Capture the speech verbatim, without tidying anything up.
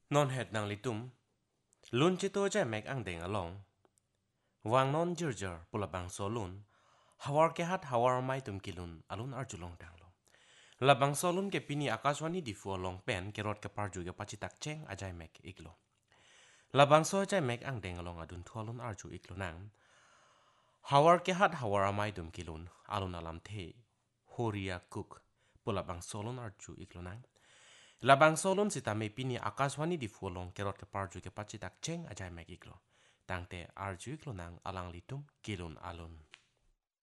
Non het nang litum, lun chito jai mek ang deng along, wang non jirjar pula bang so lun, hawar ke hat hawar mai tum kilun alun arjulong tang lo. Labang so lun ke pini akaswani di fu long pen ke rot ke parju ke pacitak ceng ajai mek iklo. Labang so jai mek ang deng along adun tualun arju iklo nang, hawar ke hat hawar mai tum kilun alun alam the, horia kuk pula bang so lun arju iklo nang. Labang solon si tame pini akaswani di fulong kerot ke parju ke pacitak ceng ajai mek iklo. Tangte arju iklo nang alang litum kilun alun.